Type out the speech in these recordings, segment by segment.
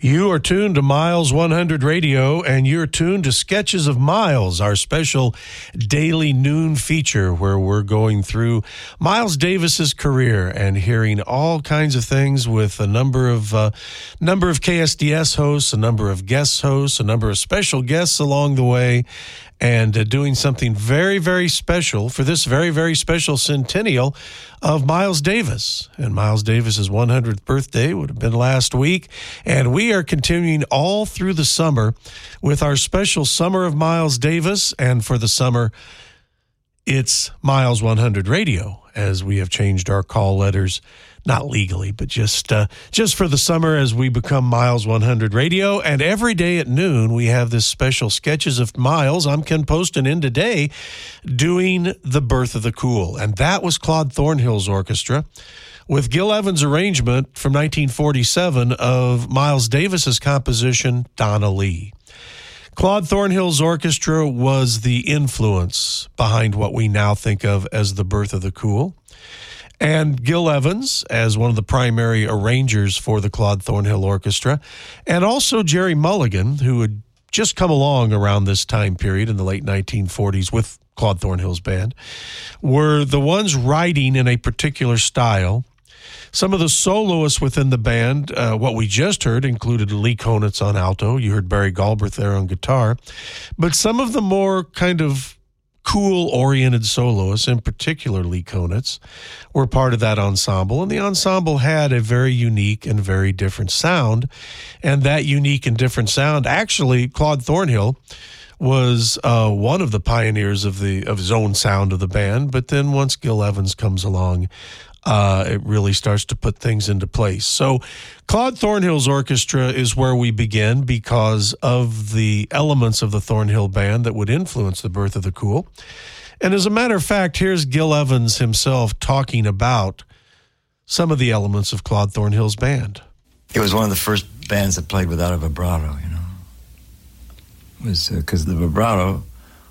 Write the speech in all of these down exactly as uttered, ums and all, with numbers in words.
You are tuned to Miles one hundred Radio, and you're tuned to Sketches of Miles, our special daily noon feature where we're going through Miles Davis's career and hearing all kinds of things with a number of uh, number of K S D S hosts, a number of guest hosts, a number of special guests along the way, and uh, doing something very, very special for this very, very special centennial of Miles Davis. And Miles Davis's one hundredth birthday would have been last week, and we are continuing all through the summer with our special Summer of Miles Davis, and for the summer, it's Miles one hundred Radio, as we have changed our call letters, not legally, but just uh, just for the summer as we become Miles one hundred Radio. And every day at noon, we have this special Sketches of Miles. I'm Ken Poston in today doing The Birth of the Cool. And that was Claude Thornhill's orchestra with Gil Evans' arrangement from nineteen forty-seven of Miles Davis's composition, Donna Lee. Claude Thornhill's orchestra was the influence behind what we now think of as The Birth of the Cool. And Gil Evans as one of the primary arrangers for the Claude Thornhill Orchestra, and also Jerry Mulligan, who had just come along around this time period in the late nineteen forties with Claude Thornhill's band, were the ones writing in a particular style. Some of the soloists within the band, uh, what we just heard, included Lee Konitz on alto. You heard Barry Galbraith there on guitar. But some of the more kind of cool-oriented soloists, in particular Lee Konitz, were part of that ensemble. And the ensemble had a very unique and very different sound. And that unique and different sound, actually, Claude Thornhill was uh, one of the pioneers of the of his own sound of the band. But then once Gil Evans comes along, Uh, it really starts to put things into place. So Claude Thornhill's orchestra is where we begin because of the elements of the Thornhill band that would influence The Birth of the Cool. And as a matter of fact, here's Gil Evans himself talking about some of the elements of Claude Thornhill's band. It was one of the first bands that played without a vibrato, you know. It was because uh, the vibrato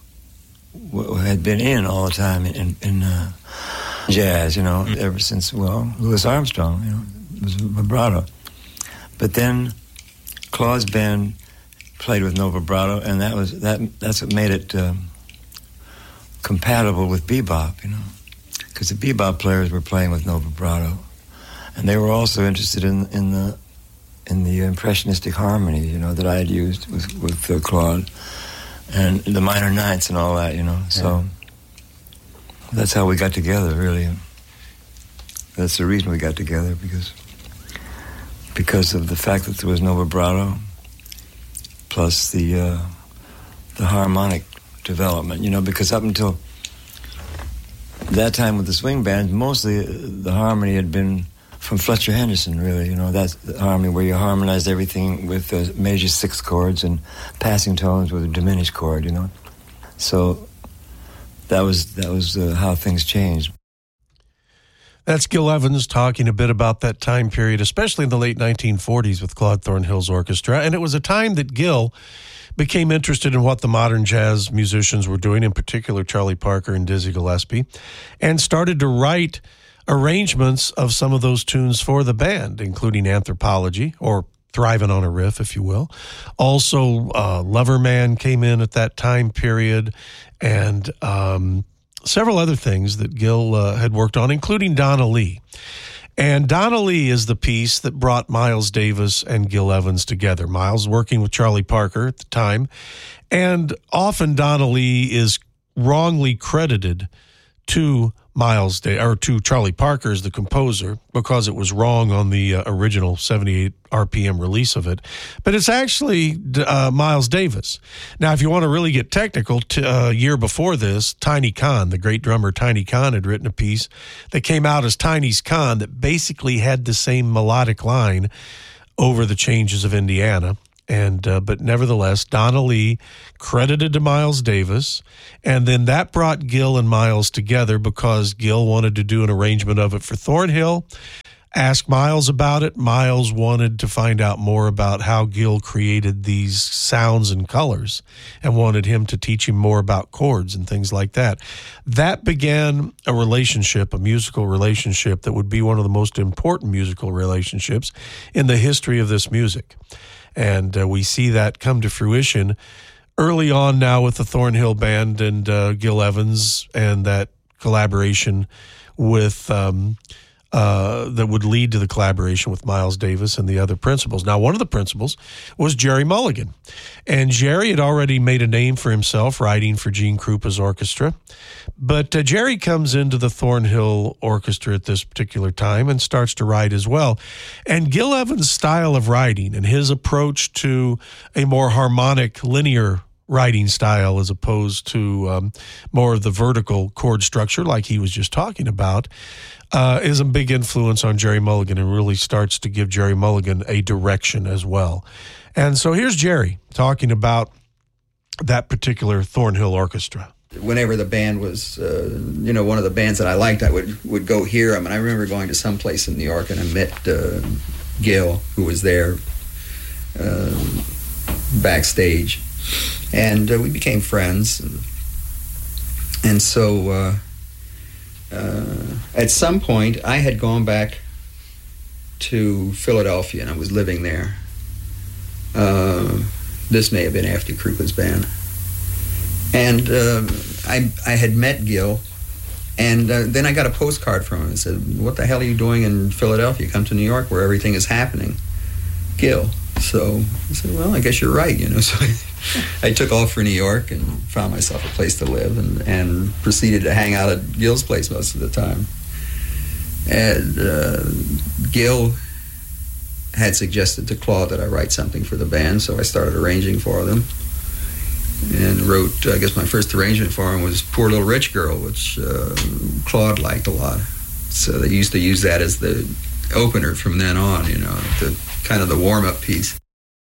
w- had been in all the time in, in uh, jazz, you know, ever since, well, Louis Armstrong, you know, it was vibrato. But then Claude's band played with no vibrato, and that was that. That's what made it um, compatible with bebop, you know, because the bebop players were playing with no vibrato, and they were also interested in in the in the impressionistic harmony, you know, that I had used with with uh, Claude, and the minor ninths and all that, you know, so. Yeah. That's how we got together, really. That's the reason we got together, because because of the fact that there was no vibrato, plus the uh, the harmonic development, you know, because up until that time with the swing bands, mostly the harmony had been from Fletcher Henderson, really, you know, that's the harmony where you harmonized everything with uh, major sixth chords and passing tones with a diminished chord, you know. So That was that was uh, how things changed. That's Gil Evans talking a bit about that time period, especially in the late nineteen forties with Claude Thornhill's orchestra. And it was a time that Gil became interested in what the modern jazz musicians were doing, in particular Charlie Parker and Dizzy Gillespie, and started to write arrangements of some of those tunes for the band, including Anthropology, or Thriving on a Riff, if you will. Also, uh, Loverman came in at that time period, and um, several other things that Gil uh, had worked on, including Donna Lee. And Donna Lee is the piece that brought Miles Davis and Gil Evans together. Miles working with Charlie Parker at the time, and often Donna Lee is wrongly credited to Miles Day or to Charlie Parker as the composer because it was wrong on the uh, original seventy-eight R P M release of it. But it's actually uh, Miles Davis. Now, if you want to really get technical, t- uh, a year before this, Tiny Khan, the great drummer Tiny Khan, had written a piece that came out as Tiny's Khan that basically had the same melodic line over the changes of Indiana. And uh, but nevertheless, Donna Lee credited to Miles Davis, and then that brought Gil and Miles together because Gil wanted to do an arrangement of it for Thornhill, asked Miles about it. Miles wanted to find out more about how Gil created these sounds and colors and wanted him to teach him more about chords and things like that. That began a relationship, a musical relationship that would be one of the most important musical relationships in the history of this music. And uh, we see that come to fruition early on now with the Thornhill Band and uh, Gil Evans, and that collaboration with um, uh, that would lead to the collaboration with Miles Davis and the other principals. Now, one of the principals was Gerry Mulligan, and Gerry had already made a name for himself writing for Gene Krupa's orchestra. But uh, Gerry comes into the Thornhill Orchestra at this particular time and starts to write as well. And Gil Evans' style of writing and his approach to a more harmonic, linear writing style as opposed to um, more of the vertical chord structure like he was just talking about uh, is a big influence on Gerry Mulligan, and really starts to give Gerry Mulligan a direction as well. And so here's Gerry talking about that particular Thornhill Orchestra. Whenever the band was, uh, you know, one of the bands that I liked, I would, would go hear them. And I remember going to some place in New York, and I met uh, Gil, who was there uh, backstage. And uh, we became friends. And, and so uh, uh, at some point, I had gone back to Philadelphia, and I was living there. Uh, this may have been after Krupa's band. And uh, I, I had met Gil, and uh, then I got a postcard from him. It said, "What the hell are you doing in Philadelphia? Come to New York where everything is happening." Gil. So I said, "Well, I guess you're right," you know. So I, I took off for New York and found myself a place to live, and, and proceeded to hang out at Gil's place most of the time. And uh, Gil had suggested to Claude that I write something for the band, so I started arranging for them. And wrote, I guess my first arrangement for him was Poor Little Rich Girl, which uh, Claude liked a lot. So they used to use that as the opener from then on, you know, the kind of the warm-up piece.